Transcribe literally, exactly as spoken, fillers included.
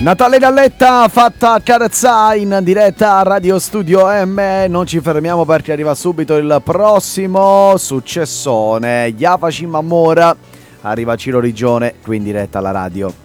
Natale Galletta fatta carezzare in diretta a Radio Studio M. Non ci fermiamo perché arriva subito il prossimo successone. Java Cimamora. Arriva Ciro Rigione qui in diretta alla radio.